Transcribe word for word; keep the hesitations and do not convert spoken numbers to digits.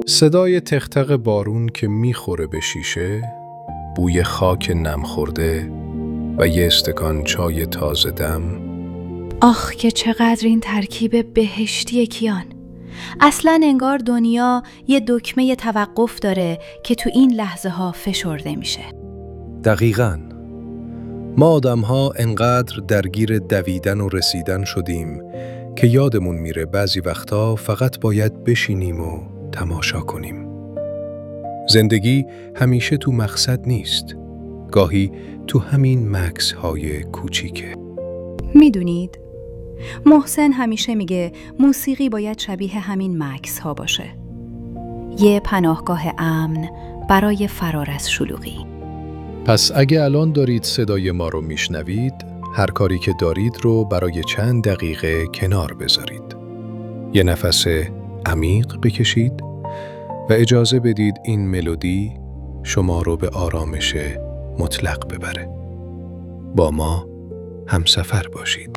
صدای تق بارون که میخوره به شیشه، بوی خاک نم خورده و یه استکان چای تازه دم. آخ که چقدر این ترکیب بهشتی کیان. اصلاً انگار دنیا یه دکمه توقف داره که تو این لحظه ها فشرده میشه. دقیقاً. ما آدم ها انقدر درگیر دویدن و رسیدن شدیم که یادمون میره بعضی وقتا فقط باید بشینیم و تماشا کنیم. زندگی همیشه تو مقصد نیست. گاهی تو همین مکس های کوچیکه. میدونید؟ محسن همیشه میگه موسیقی باید شبیه همین مکس ها باشه. یه پناهگاه امن برای فرار از شلوغی. پس اگه الان دارید صدای ما رو میشنوید، هر کاری که دارید رو برای چند دقیقه کنار بذارید. یه نفس عمیق بکشید و اجازه بدید این ملودی شما رو به آرامش مطلق ببره. با ما همسفر باشید.